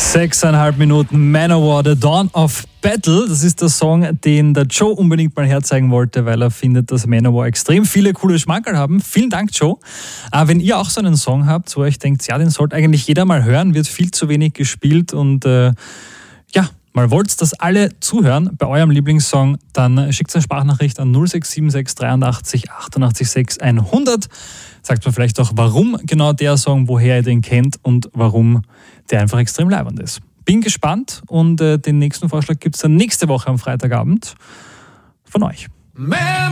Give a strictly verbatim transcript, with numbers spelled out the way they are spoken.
Sechseinhalb Minuten Manowar, The Dawn of Battle. Das ist der Song, den der Joe unbedingt mal herzeigen wollte, weil er findet, dass Manowar extrem viele coole Schmankerl haben. Vielen Dank, Joe. Aber wenn ihr auch so einen Song habt, wo ihr euch denkt, ja, den sollte eigentlich jeder mal hören, wird viel zu wenig gespielt und äh, ja, mal wollt, dass alle zuhören bei eurem Lieblingssong, dann schickt eine Sprachnachricht an null sechs sieben sechs dreiundachtzig achtundachtzig sechs hundert. Sagt mir vielleicht auch, warum genau der Song, woher ihr den kennt und warum der einfach extrem leibend ist. Bin gespannt und äh, den nächsten Vorschlag gibt es dann nächste Woche am Freitagabend von euch. Man.